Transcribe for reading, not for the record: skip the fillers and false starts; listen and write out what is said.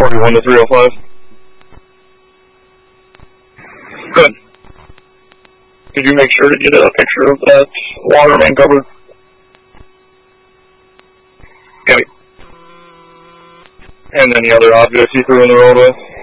41 to 305. Good. Did you make sure to get a picture of that water main cover? Copy. And any other objects you threw in the roadway?